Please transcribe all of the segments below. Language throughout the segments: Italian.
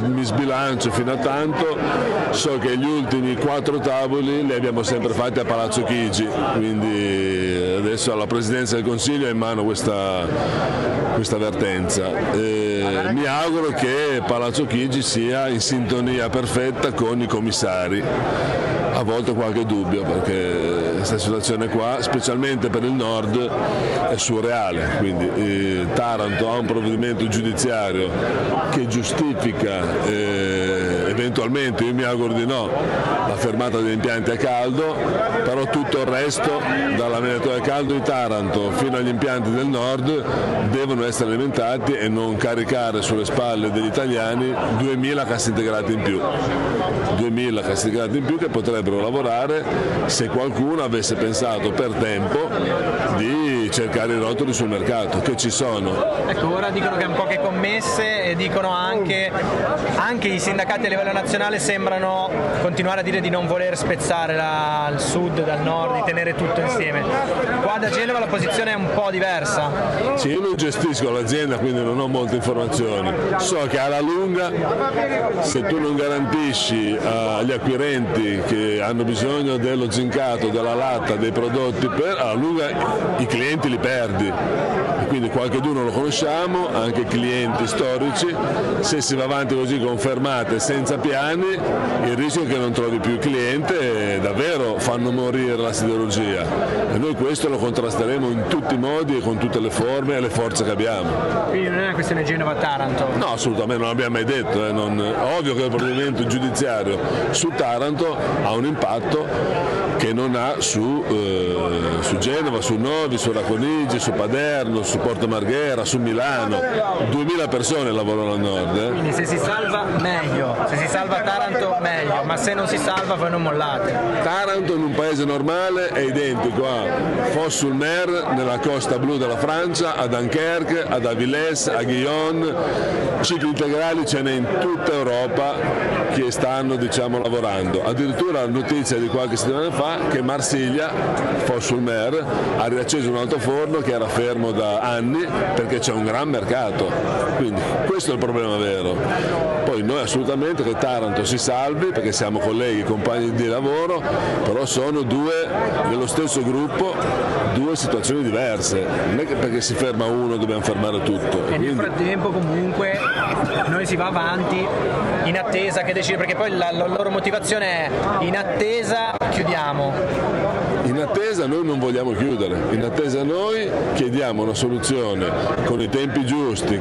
mi sbilancio fino a tanto, so che gli ultimi 4 tavoli li abbiamo sempre fatti a Palazzo Chigi, quindi adesso alla Presidenza del Consiglio è in mano questa vertenza. Mi auguro che Palazzo Chigi sia in sintonia perfetta con i commissari. A volte qualche dubbio, perché questa situazione qua, specialmente per il nord, è surreale. Quindi Taranto ha un provvedimento giudiziario che giustifica eventualmente, io mi auguro di no, la fermata degli impianti a caldo, però tutto il resto, dall'allenatore a caldo di Taranto fino agli impianti del nord, devono essere alimentati e non caricare sulle spalle degli italiani 2000 cassi integrati in più. 2000 cassi integrati in più che potrebbero lavorare se qualcuno avesse pensato per tempo di cercare i rotoli sul mercato, che ci sono. Ecco, ora dicono che hanno poche commesse e dicono anche i sindacati a livello nazionale sembrano continuare a dire di non voler spezzare il sud dal nord, di tenere tutto insieme. Qua da Genova la posizione è un po' diversa. Sì, io non gestisco l'azienda, quindi non ho molte informazioni. So che alla lunga, se tu non garantisci agli acquirenti che hanno bisogno dello zincato, della latta, dei prodotti, alla lunga i clienti li perdi. E quindi qualcheduno lo conosciamo, anche clienti storici. Se si va avanti così con fermate senza piani, il rischio è che non trovi più il cliente e davvero fanno morire la siderurgia. E noi questo lo contrasteremo in tutti i modi e con tutte le forme e le forze che abbiamo. Quindi non è una questione Genova-Taranto? No, assolutamente, non l'abbiamo mai detto. Ovvio che il provvedimento giudiziario su Taranto ha un impatto che non ha su Genova, su Novi, su Racconigi, su Paderno, su Porto Marghera, su Milano. 2000 persone lavorano al nord. Quindi se si salva meglio, se si salva Taranto meglio, ma se non si salva voi non mollate. Taranto in un paese normale è identico a Fos-sur-Mer nella costa blu della Francia, a Dunkerque, ad Avilés, a Guyonne. Cicli integrali ce n'è in tutta Europa che stanno lavorando. Addirittura la notizia di qualche settimana fa che Marsiglia, Fos-sur-Mer, ha riacceso un altoforno che era fermo da anni perché c'è un gran mercato. Quindi questo è il problema vero. Poi noi assolutamente che Taranto si salvi perché siamo colleghi, compagni di lavoro, però sono due dello stesso gruppo, due situazioni diverse. Non è che perché si ferma uno dobbiamo fermare tutto. E nel frattempo comunque noi si va avanti in attesa che decide, perché poi la loro motivazione è in attesa chiudiamo. In attesa noi non vogliamo chiudere, in attesa noi chiediamo una soluzione con i tempi giusti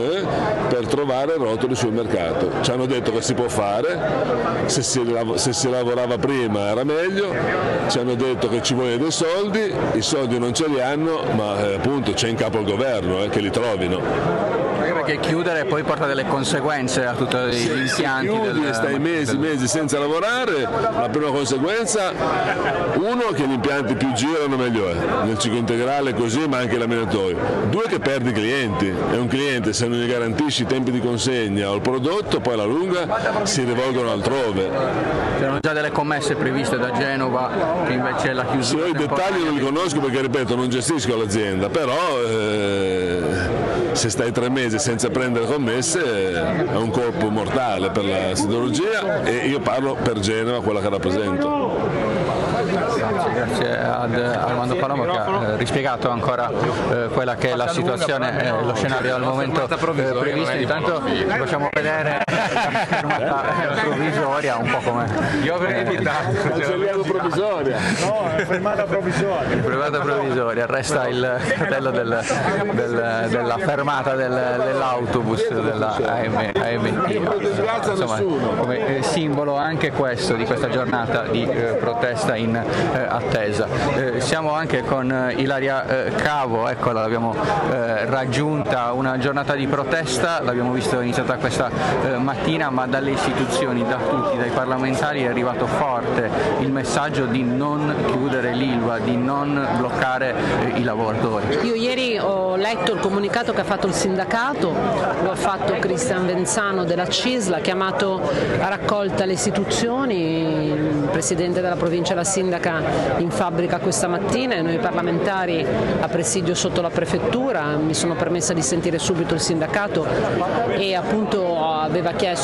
per trovare rotoli sul mercato. Ci hanno detto che si può fare, se si lavorava prima era meglio, ci hanno detto che ci vogliono dei soldi, i soldi non ce li hanno, ma appunto c'è in capo il governo che li trovino. Perché chiudere poi porta delle conseguenze a tutti gli impianti. Se chiudi e stai mesi senza lavorare, la prima conseguenza, uno, che gli impianti più girano meglio è, nel ciclo integrale è così, ma anche i laminatori. Due, che perdi clienti, e un cliente se non gli garantisci i tempi di consegna o il prodotto, poi alla lunga si rivolgono altrove. C'erano già delle commesse previste da Genova, che invece la chiusura. Sì, io i dettagli non li conosco perché, ripeto, non gestisco l'azienda, però se stai 3 mesi senza prendere commesse è un colpo mortale per la siderurgia, e io parlo per Genova, quella che rappresento. Grazie ad Armando Palomo che ha rispiegato ancora quella che è la situazione, lo scenario al momento previsto. Intanto ci facciamo vedere la fermata provvisoria, un po' come provvisoria. No, è fermata provvisoria. Resta il cartello della fermata dell'autobus della AMT, insomma, come simbolo anche questo di questa giornata di protesta in attesa. Siamo anche con Ilaria Cavo, eccola, l'abbiamo raggiunta, una giornata di protesta, l'abbiamo visto iniziata questa mattina, ma dalle istituzioni, da tutti, dai parlamentari è arrivato forte il messaggio di non chiudere l'Ilva, di non bloccare i lavoratori. Io ieri ho letto il comunicato che ha fatto il sindacato, lo ha fatto Cristian Venzano della CISL, ha chiamato a raccolta le istituzioni, il presidente della provincia e la sindaca in fabbrica questa mattina e noi parlamentari a presidio sotto la prefettura. Mi sono permessa di sentire subito il sindacato e appunto aveva chiesto